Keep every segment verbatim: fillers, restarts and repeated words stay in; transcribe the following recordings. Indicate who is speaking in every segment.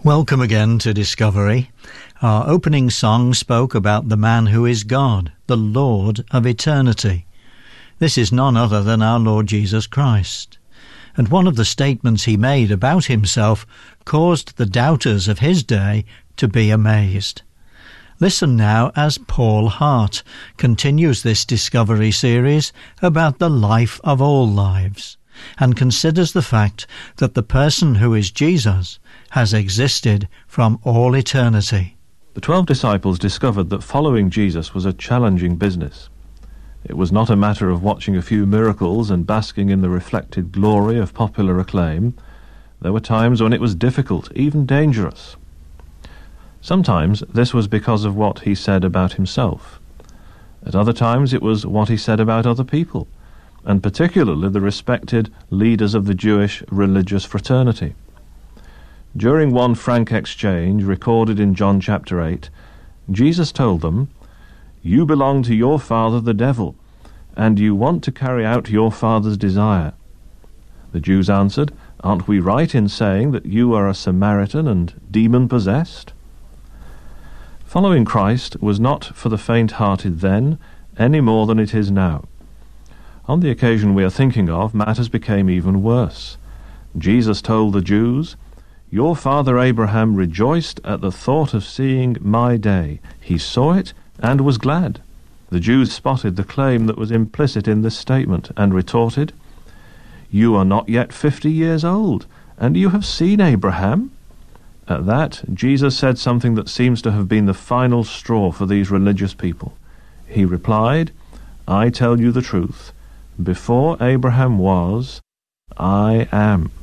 Speaker 1: Welcome again to Discovery. Our opening song spoke about the man who is God, the Lord of eternity. This is none other than our Lord Jesus Christ. And one of the statements he made about himself caused the doubters of his day to be amazed. Listen now as Paul Hart continues this Discovery series about the life of all lives, and considers the fact that the person who is Jesus has existed from all eternity.
Speaker 2: The twelve disciples discovered that following Jesus was a challenging business. It was not a matter of watching a few miracles and basking in the reflected glory of popular acclaim. There were times when it was difficult, even dangerous. Sometimes this was because of what he said about himself. At other times it was what he said about other people, and particularly the respected leaders of the Jewish religious fraternity. During one frank exchange recorded in John chapter eight, Jesus told them, "You belong to your father the devil, and you want to carry out your father's desire." The Jews answered, "Aren't we right in saying that you are a Samaritan and demon-possessed?" Following Christ was not for the faint-hearted then, any more than it is now. On the occasion we are thinking of, matters became even worse. Jesus told the Jews, "Your father Abraham rejoiced at the thought of seeing my day. He saw it and was glad." The Jews spotted the claim that was implicit in this statement and retorted, "You are not yet fifty years old, and you have seen Abraham?" At that, Jesus said something that seems to have been the final straw for these religious people. He replied, "I tell you the truth. Before Abraham was, I am."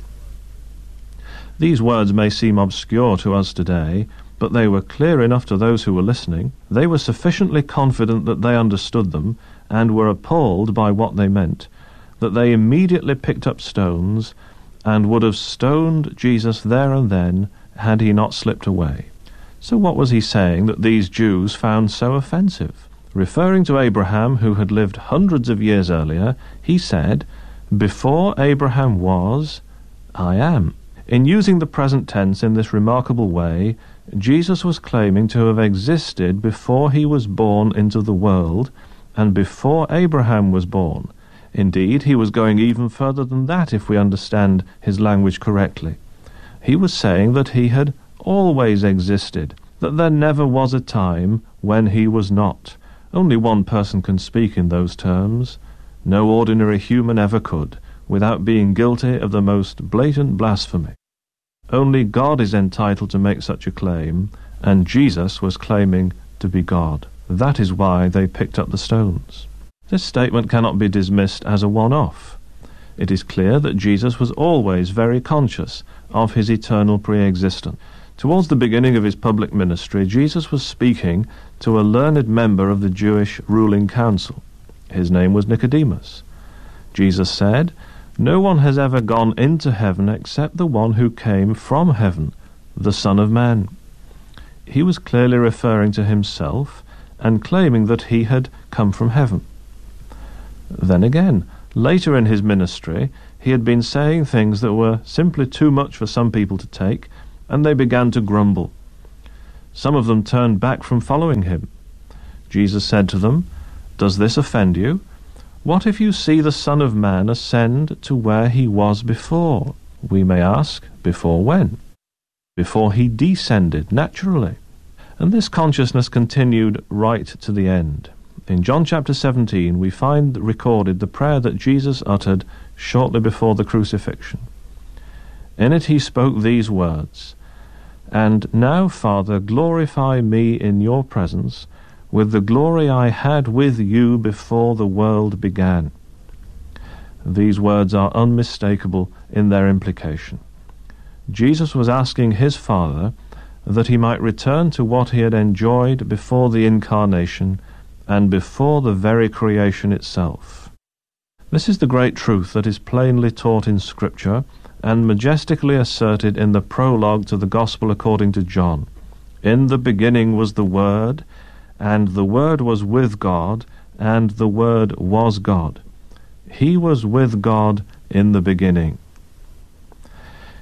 Speaker 2: These words may seem obscure to us today, but they were clear enough to those who were listening. They were sufficiently confident that they understood them, and were appalled by what they meant, that they immediately picked up stones, and would have stoned Jesus there and then, had he not slipped away. So what was he saying that these Jews found so offensive? Referring to Abraham, who had lived hundreds of years earlier, he said, "Before Abraham was, I am." In using the present tense in this remarkable way, Jesus was claiming to have existed before he was born into the world, and before Abraham was born. Indeed, he was going even further than that if we understand his language correctly. He was saying that he had always existed, that there never was a time when he was not. Only one person can speak in those terms. No ordinary human ever could, without being guilty of the most blatant blasphemy. Only God is entitled to make such a claim, and Jesus was claiming to be God. That is why they picked up the stones. This statement cannot be dismissed as a one-off. It is clear that Jesus was always very conscious of his eternal pre-existence. Towards the beginning of his public ministry, Jesus was speaking to a learned member of the Jewish ruling council. His name was Nicodemus. Jesus said, "No one has ever gone into heaven except the one who came from heaven, the Son of Man." He was clearly referring to himself and claiming that he had come from heaven. Then again, later in his ministry, he had been saying things that were simply too much for some people to take, and they began to grumble. Some of them turned back from following him. Jesus said to them, "Does this offend you? What if you see the Son of Man ascend to where he was before?" We may ask, before when? Before he descended, naturally. And this consciousness continued right to the end. In John chapter seventeen, we find recorded the prayer that Jesus uttered shortly before the crucifixion. In it he spoke these words, "And now, Father, glorify me in your presence, with the glory I had with you before the world began." These words are unmistakable in their implication. Jesus was asking his Father that he might return to what he had enjoyed before the incarnation and before the very creation itself. This is the great truth that is plainly taught in Scripture and majestically asserted in the prologue to the Gospel according to John. "In the beginning was the Word, and the Word was with God, and the Word was God. He was with God in the beginning."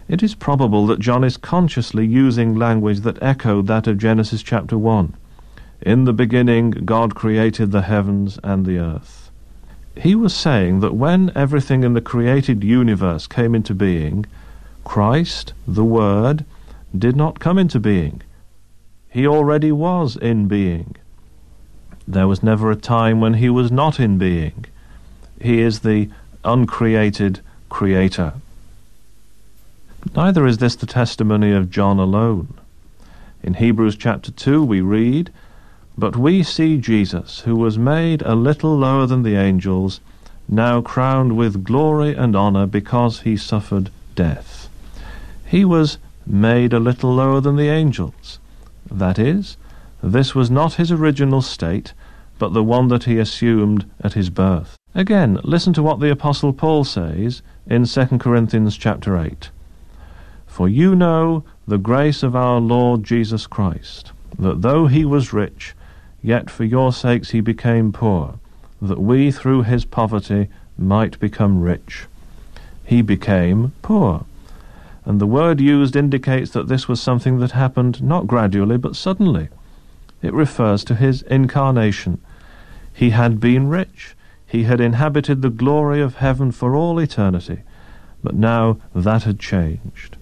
Speaker 2: It is probable that John is consciously using language that echoed that of Genesis chapter one. In the beginning, God created the heavens and the earth. He was saying that when everything in the created universe came into being, Christ, the Word, did not come into being. He already was in being. There was never a time when he was not in being. He is the uncreated Creator. Neither is this the testimony of John alone. In Hebrews chapter two we read, "But we see Jesus, who was made a little lower than the angels, now crowned with glory and honour because he suffered death." He was made a little lower than the angels. That is, this was not his original state, but the one that he assumed at his birth. Again, listen to what the Apostle Paul says in Second Corinthians chapter eight. "For you know the grace of our Lord Jesus Christ, that though he was rich, yet for your sakes he became poor, that we through his poverty might become rich." He became poor. And the word used indicates that this was something that happened not gradually but suddenly. It refers to his incarnation. He had been rich. He had inhabited the glory of heaven for all eternity. But now that had changed.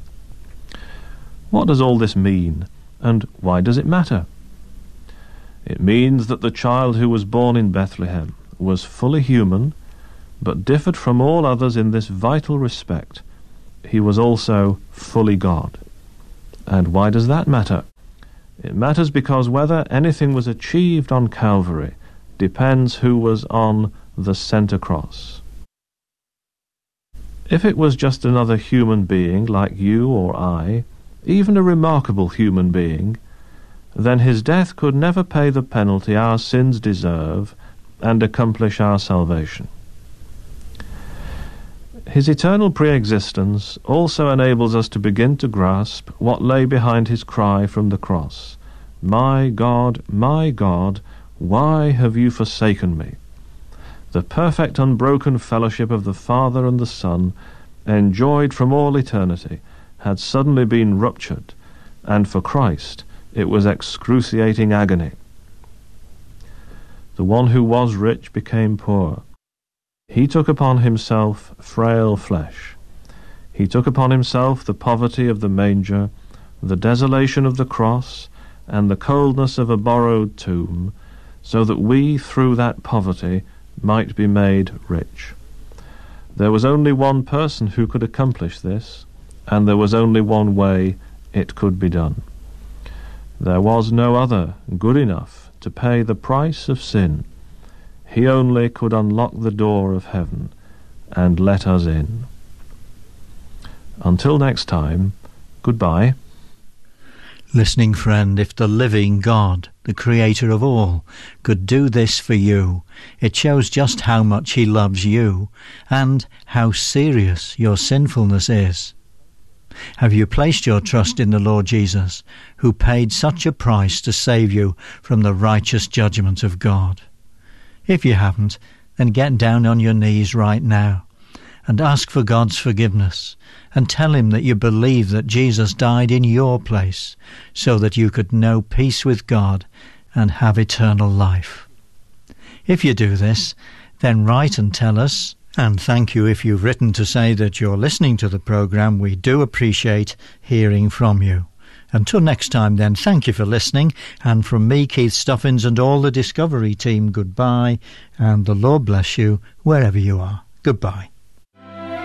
Speaker 2: What does all this mean, and why does it matter? It means that the child who was born in Bethlehem was fully human, but differed from all others in this vital respect. He was also fully God. And why does that matter? It matters because whether anything was achieved on Calvary depends who was on the centre cross. If it was just another human being like you or I, even a remarkable human being, then his death could never pay the penalty our sins deserve and accomplish our salvation. His eternal pre-existence also enables us to begin to grasp what lay behind his cry from the cross. "My God, my God, why have you forsaken me?" The perfect unbroken fellowship of the Father and the Son, enjoyed from all eternity, had suddenly been ruptured, and for Christ it was excruciating agony. The one who was rich became poor. He took upon himself frail flesh. He took upon himself the poverty of the manger, the desolation of the cross, and the coldness of a borrowed tomb, so that we, through that poverty, might be made rich. There was only one person who could accomplish this, and there was only one way it could be done. There was no other good enough to pay the price of sin. He only could unlock the door of heaven and let us in. Until next time, goodbye.
Speaker 1: Listening friend, if the living God, the Creator of all, could do this for you, it shows just how much he loves you and how serious your sinfulness is. Have you placed your trust in the Lord Jesus, who paid such a price to save you from the righteous judgment of God? If you haven't, then get down on your knees right now and ask for God's forgiveness, and tell him that you believe that Jesus died in your place so that you could know peace with God and have eternal life. If you do this, then write and tell us, and thank you if you've written to say that you're listening to the programme. We do appreciate hearing from you. Until next time then, thank you for listening, and from me, Keith Stuffins, and all the Discovery team, goodbye, and the Lord bless you wherever you are. Goodbye.